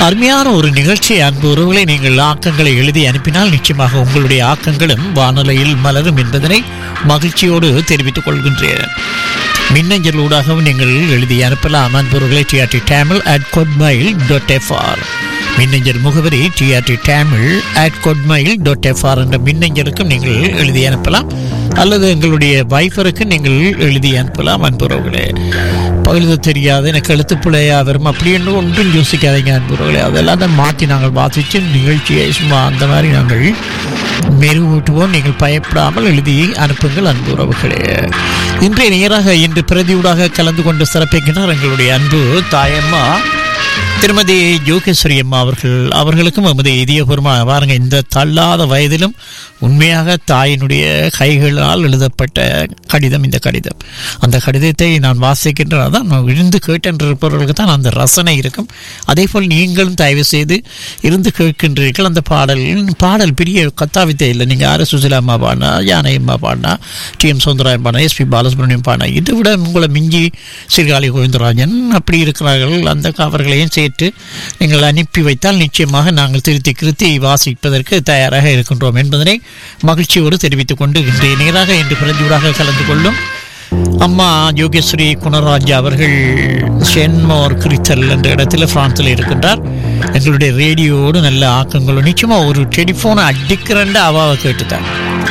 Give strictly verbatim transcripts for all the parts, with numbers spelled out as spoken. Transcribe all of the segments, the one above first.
அருமையான ஒரு நிகழ்ச்சி. அன்பு உறவுகளை நீங்கள் ஆக்கங்களை எழுதி அனுப்பினால் நிச்சயமாக உங்களுடைய ஆக்கங்களும் வானொலியில் மலரும் என்பதனை மகிழ்ச்சியோடு தெரிவித்துக் கொள்கின்றேன். மின்னஞ்சல் ஊடாகவும் நீங்கள் எழுதி அனுப்பலாம். அன்புறவுகளை TRT Tamil at கொட்மைல் dot FR மின்னஞ்சல் முகவரி TRT Tamil at கொட்மைல் dot FR என்ற மின்னஞ்சலுக்கும் நீங்கள் எழுதி அனுப்பலாம், அல்லது எங்களுடைய வைஃபருக்கு நீங்கள் எழுதி அனுப்பலாம். அன்புறவுகளே, பகிர்ந்து தெரியாது எனக்கு எழுத்துப்பிழையா வரும் அப்படி என்று ஒன்றும் யோசிக்காதீங்க அன்புறவுகளே. அதெல்லாம் தான் மாற்றி நாங்கள் வாசித்து நிகழ்ச்சியை சும்மா அந்த மாதிரி நாங்கள் மெருகூட்டுவோம். நீங்கள் பயப்படாமல் எழுதி அனுப்புங்கள் அன்புறவுகளே. இன்றைய நேராக இன்று பிரதியூடாக கலந்து கொண்டு சிறப்பிக்கின்றார் எங்களுடைய அன்பு தாயம்மா திருமதி யோகேஸ்வரி அம்மா அவர்கள். அவர்களுக்கும் எமது இதயபூர்வமாக பாருங்க, இந்த தள்ளாத வயதிலும் உண்மையாக தாயினுடைய கைகளால் எழுதப்பட்ட கடிதம் இந்த கடிதம். அந்த கடிதத்தை நான் வாசிக்கின்றேன், தான் நான் இருந்து கேட்டென்றிருப்பவர்களுக்கு தான் அந்த ரசனை இருக்கும். அதே போல் நீங்களும் தயவு செய்து இருந்து கேட்கின்றீர்கள். அந்த பாடல் பாடல் பெரிய கத்தாவித்தே இல்லை. நீங்கள் ஆர் எஸ் சுசிலா அம்மா பாடினா, யானை அம்மா பாடினா, டி எம் சௌந்தராயன் பாடினா, எஸ் பி பாலசுப்ரமணியம் பாடினா, இதை விட உங்களை மிஞ்சி சீர்காழி கோவிந்தராஜன் அப்படி இருக்கிறார்கள். அந்த அவர்களையும் சேர்த்து நீங்கள் அனுப்பி வைத்தால் நிச்சயமாக நாங்கள் திருத்தி திருத்தி வாசிப்பதற்கு தயாராக இருக்கின்றோம் என்பதனை மகிழ்ச்சியோடு தெரிவித்துக் கொண்டு இன்றைய நேராக இன்று பிரதியூடாக கலந்து கொள்ளும் அம்மா யோகேஸ்வரி குணராஜா அவர்கள் சென்மோர் கிரித்தல் என்ற இடத்துல பிரான்சில் இருக்கின்றார். எங்களுடைய ரேடியோடு நல்ல ஆக்கங்களும் நிச்சயமாக ஒரு டெலிஃபோனை அடிக்கிறண்ட அவாவை கேட்டுத்தான்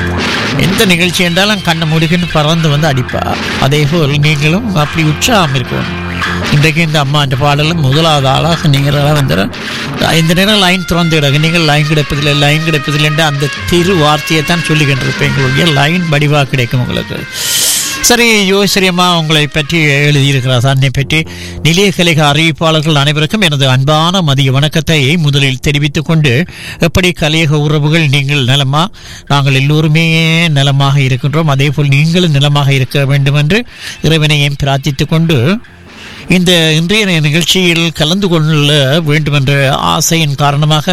எந்த நிகழ்ச்சி என்றாலும் கண்ணை முடிக்கின்னு பறந்து வந்து அடிப்பா. அதே போல் நீங்களும் அப்படி உற்சாகம் இருக்கணும். இன்றைக்கு இந்த அம்மா இந்த பாடலும் முதலாவது ஆளாக நீங்களாக வந்துட இந்த நேரம் லைன் திறந்து கிடக்கு. நீங்கள் லைன் கிடைப்பதில்லை லைன் கிடைப்பதில்லை என்று அந்த திரு வார்த்தையை தான் சொல்லிக்கிட்டு இருப்பேன். எங்களுடைய லைன் வடிவாக கிடைக்கும் உங்களுக்கு. சரி யோகேஸ்வரியம்மா, உங்களை பற்றி எழுதியிருக்கிறார். தன்னை பற்றி நிலைய கலைக அறிவிப்பாளர்கள் அனைவருக்கும் எனது அன்பான மதிய வணக்கத்தை முதலில் தெரிவித்துக் கொண்டு, எப்படி கலையக உறவுகள் நீங்கள் நலமா? நாங்கள் எல்லோருமே நலமாக இருக்கின்றோம். அதே போல் நீங்களும் நலமாக இருக்க வேண்டும் என்று இறைவனையும் பிரார்த்தித்துக் கொண்டு இந்த இன்றைய நிகழ்ச்சியில் கலந்து கொள்ள வேண்டும் என்ற ஆசையின் காரணமாக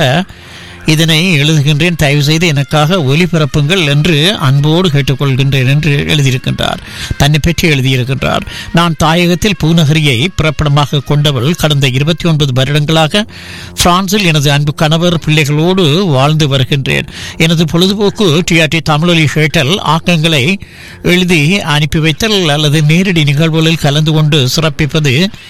இதனை எழுதுகின்றேன். தயவு செய்து எனக்காக ஒலிபரப்புங்கள் என்று அன்போடு கேட்டுக்கொள்கின்றேன் என்று எழுதியிருக்கின்றார். தன்னை பற்றி எழுதியிருக்கின்றார். நான் தாயகத்தில் பூநகரியை பிறப்பிடமாக கொண்டவள். கடந்த இருபத்தி ஒன்பது வருடங்களாக பிரான்சில் எனது அன்பு கணவர் பிள்ளைகளோடு வாழ்ந்து வருகின்றேன். எனது பொழுதுபோக்கு டிஆர்டி தமிழொலி கேட்டல், ஆக்கங்களை எழுதி அனுப்பி வைத்தல் அல்லது நேரடி நிகழ்வுகளில் கலந்து கொண்டு சிறப்பிப்பது,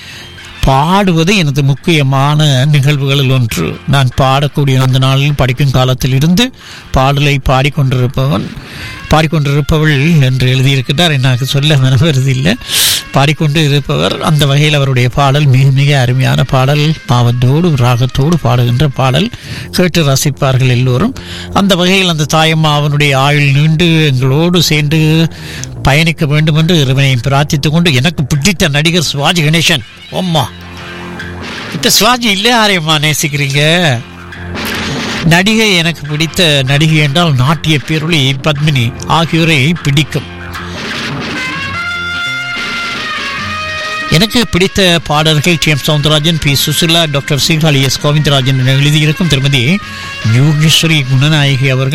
பாடுவது எனது முக்கியமான நிகழ்வுகளில் ஒன்று. நான் பாடக்கூடிய அந்த நாளில் படிக்கும் காலத்தில் இருந்து பாடலை பாடிக்கொண்டிருப்பவன் பாடிக்கொண்டிருப்பவள் என்று எழுதியிருக்கிறார். எனக்கு சொல்ல மனவருதில்லை. பாடிக்கொண்டு இருப்பவர். அந்த வகையில் அவருடைய பாடல் மிக மிக அருமையான பாடல். பாவத்தோடு ராகத்தோடு பாடுகின்ற பாடல். கேட்டு ரசிப்பார்கள் எல்லோரும். அந்த வகையில் அந்த தாயம்மா அவனுடைய ஆயுள் நீண்டு எங்களோடு சேர்ந்து பயணிக்க வேண்டும் என்று இறைவனை பிரார்த்தித்துக் கொண்டு, எனக்கு பிடித்த நடிகர் சிவாஜி கணேசன். ஓம்மா கிட்ட சிவாஜி இல்லை யாரையம்மா நேசிக்கிறீங்க? நடிகை, எனக்கு பிடித்த நடிகை என்றால் நாட்டிய பேரொளி பத்மினி ஆகியோரை பிடிக்கும். எனக்கு பிடித்த பாடல்கள் D M Soundararajan, B Susheela, doctor Sirkazhi S Govindarajan என எழுதியிருக்கும் திருமதி யோகேஸ்வரி குணநாயகி அவர்கள்